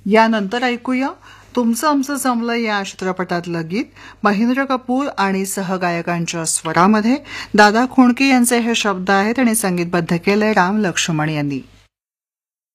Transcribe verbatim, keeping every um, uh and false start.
यानंतर ऐकूया तुमचं आमचं जमलं या चित्रपटातलं गीत महेंद्र कपूर आणि सहगायकांच्या स्वरामध्ये. दादा खोंडके यांचे हे शब्द आहेत आणि संगीतबद्ध केलंय राम लक्ष्मण यांनी.